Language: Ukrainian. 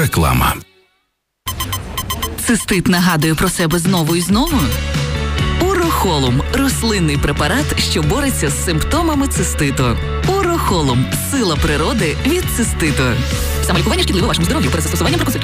Реклама. Цистит нагадує про себе знову і знову? Урохолум – рослинний препарат, що бореться з симптомами циститу. Урохолум – сила природи від циститу. Самолікування шкідливе вашому здоров'ю. Перед застосуванням проконсультуйтесь